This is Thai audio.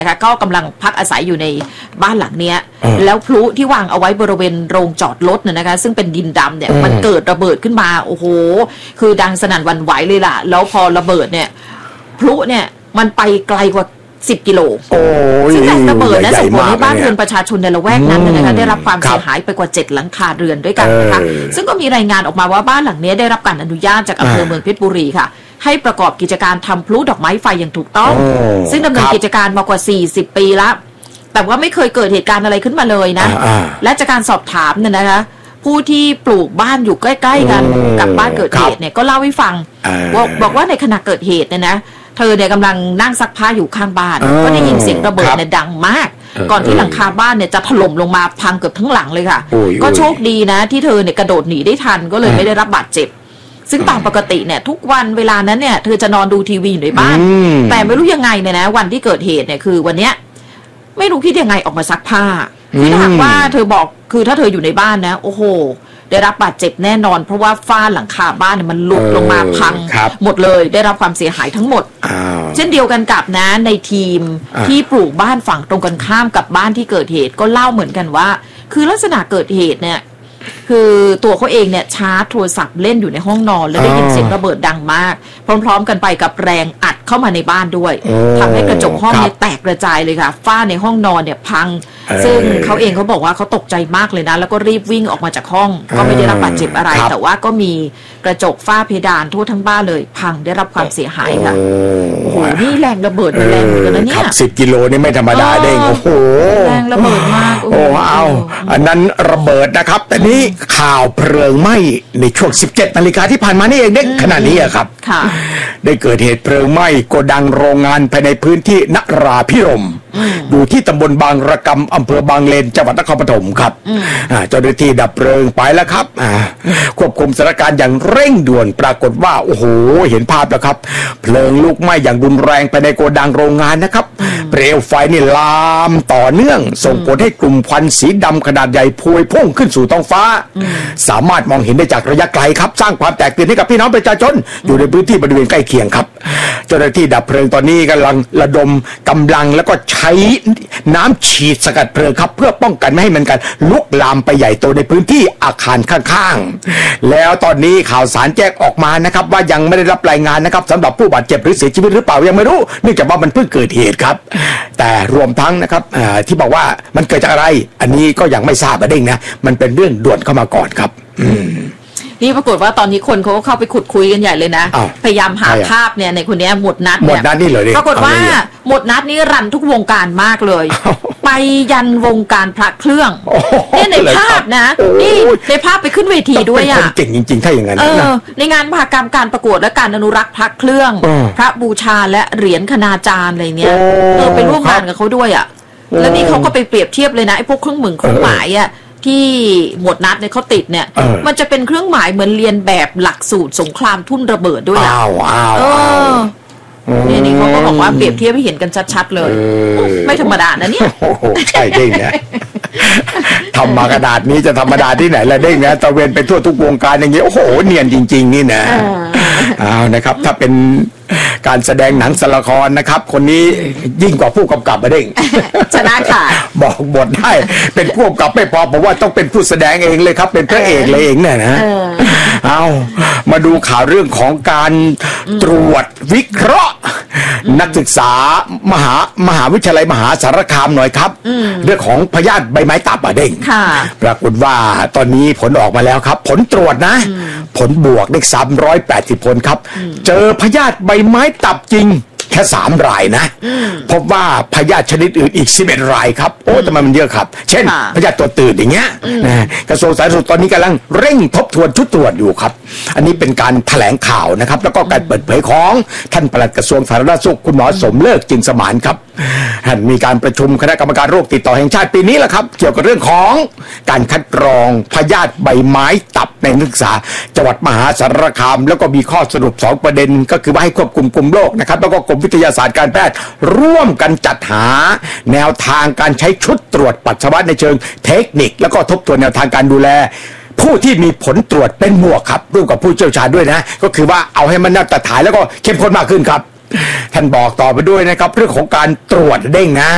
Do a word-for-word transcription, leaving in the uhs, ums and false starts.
นะคะก็กำลังพักอาศัยอยู่ในบ้านหลังเนี้ยแล้วพลุที่วางเอาไว้บริเวณโรงจอดรถเนี่ยนะคะซึ่งเป็นดินดำเนี่ยมันเกิดระเบิดขึ้นมาโอ้โหคือดังสนั่นหวั่นไหวเลยล่ะแล้วพอระเบิดเนี่ยพลุเนี่ยมันไปไกลกว่าสิบกิโลซึ่งแรงระเบิดและส่งผลให้บ้านเรือนประชาชนในละแวกนั้นนะคะได้รับความเสียหายไปกว่าเจ็ดหลังคาเรือนด้วยกันนะคะซึ่งก็มีรายงานออกมาว่าบ้านหลังนี้ได้รับการอนุญาตจากอำเภอเมืองเพชรบุรีค่ะให้ประกอบกิจการทำพลุดอกไม้ไฟอย่างถูกต้องซึ่งดำเนินกิจการมากว่าสี่สิบปีแล้วแต่ว่าไม่เคยเกิดเหตุการณ์อะไรขึ้นมาเลยนะและจากการสอบถามเนี่ยนะคะผู้ที่ปลูกบ้านอยู่ใกล้ๆกันกับบ้านเกิดเหตุเนี่ยก็เล่าให้ฟังบอกว่าในขณะเกิดเหตุเนี่ยนะเธอเนี่ยกำลังนั่งซักผ้าอยู่ข้างบ้านก็ได้ยินเสียงระเบิดเนี่ยดังมากก่อนที่หลังคาบ้านเนี่ยจะถล่มลงมาพังเกือบทั้งหลังเลยค่ะก็โชคดีนะที่เธอเนี่ยกระโดดหนีได้ทันก็เลยไม่ได้รับบาดเจ็บซึ่งตามปกติเนี่ยทุกวันเวลานั้นเนี่ยเธอจะนอนดูทีวีอยู่ในบ้านแต่ไม่รู้ยังไงเนี่ยนะวันที่เกิดเหตุเนี่ยคือวันเนี้ยไม่รู้คิดยังไงออกมาซักผ้าคือถ้าหากว่าเธอบอกคือถ้าเธออยู่ในบ้านนะโอ้โหได้รับบาดเจ็บแน่นอนเพราะว่าฝ้าหลังคาบ้านเนี่ยมันหลุดลงมาพังหมดเลยได้รับความเสียหายทั้งหมดเช่นเดียวกันกับนะในทีมที่ปลูกบ้านฝั่งตรงกันข้ามกับบ้านที่เกิดเหตุก็เล่าเหมือนกันว่าคือลักษณะเกิดเหตุเนี่ยคือตัวเขาเองเนี่ยชาร์จโทรศัพท์เล่นอยู่ในห้องนอนแล้วได้ยินเสียงระเบิดดังมากพร้อมๆกันไปกับแรงอัดเข้ามาในบ้านด้วยทำให้กระจกห้องเนี่ยแตกกระจายเลยค่ะฝ้าในห้องนอนเนี่ยพังซึ่งเขาเองเขาบอกว่าเขาตกใจมากเลยนะแล้วก็รีบวิ่งออกมาจากห้องก็ไม่ได้รับบาดเจ็บอะไรแต่ว่าก็มีกระจกฝ้าเพดานทั่วทั้งบ้านเลยพังได้รับความเสียหายค่ะโอ้โหนี่แรงระเบิดแรงเหมือนกันนะเนี่ยสิบกิโลนี่ไม่ธรรมดาเด้งโอ้โหแรงระเบิดมากโอ้เอาอันนั้นระเบิดนะครับแต่นี่ข่าวเพลิงไหม้ในช่วงสิบเจ็ดนาฬิกาที่ผ่านมานี่เองเด็กขณะนี้อะครับได้เกิดเหตุเพลิงไหม้โกดังโรงงานภายในพื้นที่นราพิรมย์อยู่ที่ตำบลบางระกำอำเภอบางเลนจังหวัดนครปฐมครับเจ้าหน้าที่ดับเพลิงไปแล้วครับควบคุมสถานการณ์อย่างเร่งด่วนปรากฏว่าโอ้โหเห็นภาพแล้วครับเพลิงลุกไหม้อย่างรุนแรงภายในโกดังโรงงานนะครับเปลวไฟนี่ลามต่อเนื่องส่งผลให้กลุ่มควันสีดำขนาดใหญ่พวยพุ่งขึ้นสู่ท้องฟ้าสามารถมองเห็นได้จากระยะไกลครับสร้างความแตกตื่นให้กับพี่น้องประชาชนอยู่ในพื้นที่บริเวณใกล้เคียงครับเจ้าหน้าที่ดับเพลิงตอนนี้กำลังระดมกำลังแล้วก็ใช้น้ำฉีดสกัดเพลิงครับเพื่อป้องกันไม่ให้มันกันลุกลามไปใหญ่โตในพื้นที่อาคารข้างๆแล้วตอนนี้ข่าวสารแจ้งออกมานะครับว่ายังไม่ได้รับรายงานนะครับสำหรับผู้บาดเจ็บหรือเสียชีวิตหรือเปล่ายังไม่รู้เนื่องจากว่ามันเพิ่งเกิดเหตุครับแต่รวมทั้งนะครับที่บอกว่ามันเกิดจากอะไรอันนี้ก็ยังไม่ทราบเด้งนะมันเป็นเรื่องด่วนเข้ามาก่อนครับนี่ปรากฏว่าตอนนี้คนเขาก็เข้าไปขุดคุยกันใหญ่เลยนะพยายามหาภาพเนี่ยในคนนี้หมดนัดหมดนัดนี่เลยปรากฏว่าหมดนัดนี่รันทุกวงการมากเลยไปยันวงการพระเครื่องเนี่ยในภาพนะนี่ในภาพไปขึ้นเวทีด้วยอ่ะเก่งจริงๆถ้าอย่างนั้นในงานมหกรรมการประกวดและการอนุรักษ์พระเครื่องพระบูชาและเหรียญคณาจารย์อะไรเนี่ยเออไปร่วมงานกับเขาด้วยอ่ะแล้วนี่เขาก็ไปเปรียบเทียบเลยนะไอ้พวกเครื่องมือเครื่องหมายอ่ะที่หมวดนัดเนี่ยเขาติดเนี่ยมันจะเป็นเครื่องหมายเหมือนเรียนแบบหลักสูตรสงครามทุ่นระเบิดด้วยอ่ะนี่นี่เขาก็บอกว่าเปรียบเทียบให้เห็นกันชัดๆเลยไม่ธรรมดานะเนี่ยใช่เด้งเนี่ยทำมากระดาษนี้จะธรรมดาที่ไหนละเด้งนะตะเวนไปทั่วทุกวงการอย่างเงี้ยโอ้โหเนียนจริงๆนี่นะอ้าวนะครับถ้าเป็นการแสดงหนังละครนะครับคนนี้ยิ่งกว่าผู้กำกับมาเด้งชนะขาดบอกบทได้เป็นผู้กำกับไม่พอผมว่าต้องเป็นผู้แสดงเองเลยครับเป็นพระเอกเลยเองเนี่ยนะเอามาดูข่าวเรื่องของการตรวจวิเคราะห์นักศึกษามหามหาวิทยาลัยมหาสารคามหน่อยครับเรื่องของพยาธิใบไม้ตับอะเด้งปรากฏว่าตอนนี้ผลออกมาแล้วครับผลตรวจนะผลบวกได้สามร้อยแปดสิบคนครับเจอพยาธิใบไม้ตับจริงแค่สามรายนะพบว่าพยาธิชนิดอื่นอีกสิบเอ็ดรายครับโอ้ทำไมมันเยอะครับเช่นพยาธิตัวตื่นอย่างเงี้ยนะกระทรวงสาธารณสุขตอนนี้กำลังเร่งทบทวนชุดตรวจอยู่ครับอันนี้เป็นการแถลงข่าวนะครับแล้วก็การเปิดเผยของท่านปลัดกระทรวงสาธารณสุขคุณหมอสมเลิกจึงสมานครับท่านมีการประชุมคณะกรรมการโรคติดต่อแห่งชาติปีนี้แหละครับเกี่ยวกับเรื่องของการคัดกรองพยาธิใบไม้ตับในนักศึกษาจังหวัดมหาสารคามแล้วก็มีข้อสรุปสองประเด็นก็คือว่าให้ควบคุมกลุ่มโรคนะครับแล้วก็กรมวิทยาศาสตร์การแพทย์ร่วมกันจัดหาแนวทางการใช้ชุดตรวจปัสสาวะในเชิงเทคนิคแล้วก็ทบทวนแนวทางการดูแลผู้ที่มีผลตรวจเป็นบวกครับร่วมกับผู้เชี่ยวชาญด้วยนะก็คือว่าเอาให้มันมาตรฐานแล้วก็เข้มข้นมากขึ้นครับท่านบอกต่อไปด้วยนะครับเรื่องของการตรวจเด้งนะ